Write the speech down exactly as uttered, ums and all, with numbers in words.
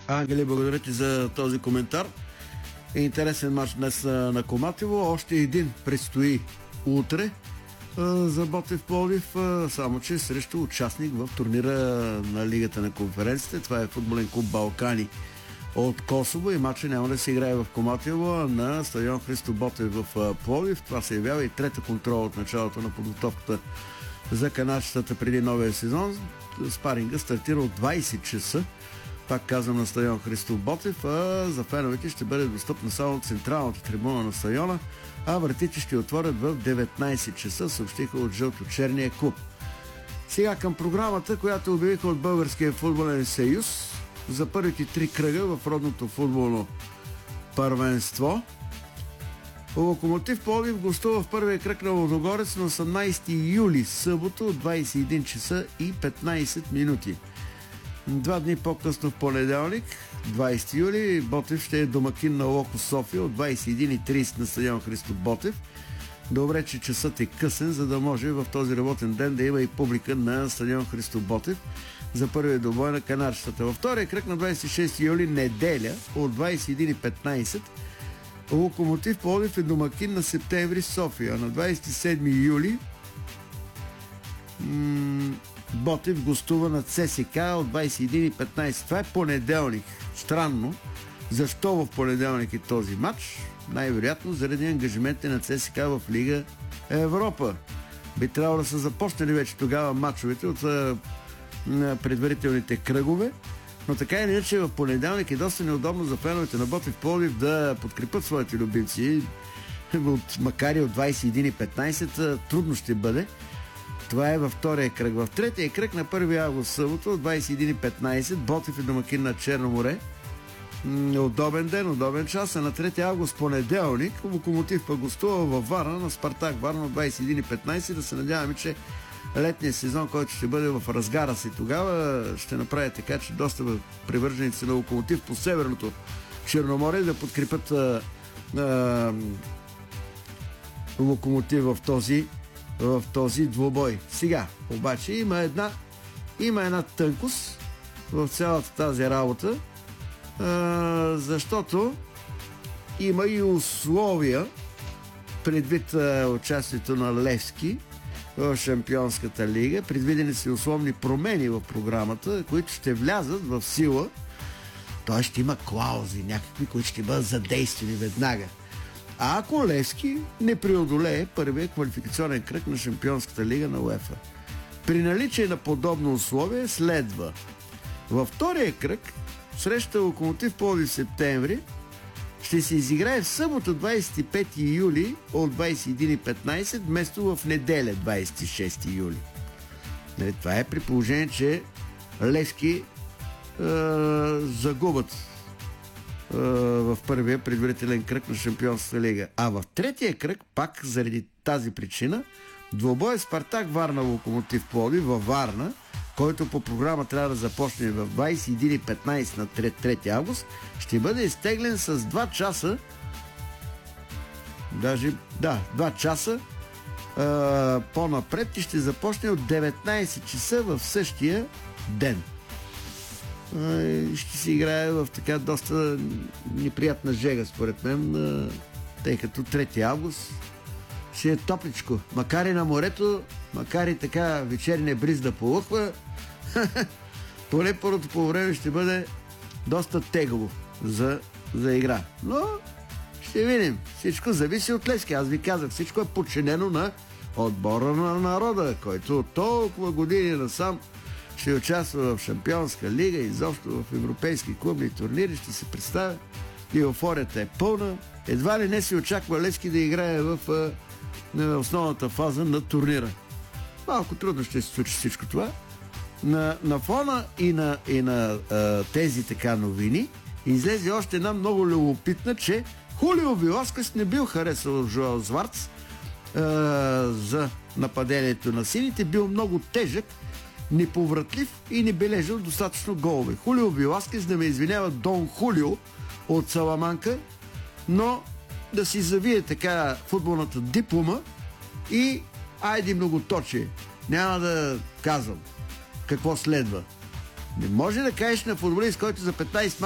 Ангели, благодаря ти за този коментар. Интересен мач днес на Коматево. Още един предстои утре за Ботев Пловдив, само че срещу участник в турнира на Лигата на конференците. Това е футболен клуб Балкани от Косово и матча няма да се играе в Коматево, а на стадион Христо Ботев в Пловдив. Това се явява и трета контрола от началото на подготовката за канадчетата преди новия сезон. Спаринга стартира от двайсет часа. Пак казвам, на стадион Христо Ботев, а за феновете ще бъде достъпна само централната трибуна на стадиона, а вратите ще отворят в деветнайсет часа, съобщиха от жълто-черния клуб. Сега към програмата, която обявиха от Българския футболен съюз за първите три кръга в родното футболно първенство. Локомотив Пловдив гостува в първия кръг на Лудогорец на осемнайсети юли, събота от двайсет и един часа и петнайсет минути. Два дни по-късно в понеделник, двайсети юли, Ботев ще е домакин на Локо София от двайсет и една и трийсет на стадион Христо Ботев. Добре, че часът е късен, за да може в този работен ден да има и публика на стадион Христо Ботев за първия добой на канадчетата. Във втория кръг на двайсет и шести юли, неделя, от двайсет и една и петнайсет, Локомотив Пловдив е домакин на Септември София. На двайсет и седми юли м- Ботев гостува на ЦСК от двайсет и една и петнайсет. Това е понеделник. Странно. Защо в понеделник е този матч? Най-вероятно заради ангажиментите на ЦСКА в Лига Европа. Би трябвало да са започнали вече тогава матчовете от предварителните кръгове, но така или иначе в понеделник е доста неудобно за феновете на Ботев Пловдив да подкрепят своите любимци. От, макар и от двайсет и една и петнайсет трудно ще бъде. Това е във втория кръг. В третия кръг на първи август събота от двайсет и една и петнайсет Ботев е домакин на Черно море. Удобен ден, удобен час. А на трети август понеделник Локомотив пък гостува във Варна на Спартак Варна от двайсет и една и петнайсет. Да се надяваме, че летният сезон, който ще бъде в разгара си тогава, ще направи така, че доста привърженици на Локомотив по северното Черноморие да подкрепят а, а, Локомотив в този в този двубой. Сега, обаче, има една има една тънкост в цялата тази работа, а, защото има и условия предвид а, участието на Левски в Шампионската лига. Предвидени са условни промени в програмата, които ще влязат в сила. Той ще има клаузи, някакви, които ще бъдат задействани веднага. А ако Левски не преодолее първия квалификационен кръг на Шампионската лига на УЕФА. При наличие на подобно условие следва във втория кръг среща Локомотив Пловдив в септември ще се изиграе в събота двайсет и пети юли от двайсет и една и петнайсет вместо в неделя двайсет и шести юли. Нали, това е при положение, че Левски е, загубят в първия предварителен кръг на Шампионската лига. А в третия кръг, пак заради тази причина, двубой Спартак Варна Локомотив Пловдив във Варна, който по програма трябва да започне в двайсет и една и петнайсет на трети август, ще бъде изтеглен с два часа, даже, да, два часа а, по-напред и ще започне от деветнайсет часа в същия ден. Ще се играе в така доста неприятна жега, според мен, тъй като трети август ще е топличко. Макар и на морето, макар и така вечерния бриз да полъхва, поне първото по време ще бъде доста тегаво за, за игра. Но ще видим. Всичко зависи от Левски. Аз ви казах, всичко е подчинено на отбора на народа, който толкова години насам ще участва в Шампионска лига, изобщо в европейски клубни турнири, ще се представя и еуфорията е пълна. Едва ли не се очаква Левски да играе в а, основната фаза на турнира. Малко трудно ще се случи всичко това. На, на фона и на, и на а, тези така новини излезе още една много любопитна, че Хулио Веласкес не бил харесал Жоел Зварц а, за нападението на сините, бил много тежък, неповратлив и не бележил достатъчно голове. Хулио Веласкес, да ме извинява Дон Хулио от Саламанка, но да си завие така футболната диплома и айде многоточие. Няма да казвам какво следва. Не може да кажеш на футболист, който за петнайсет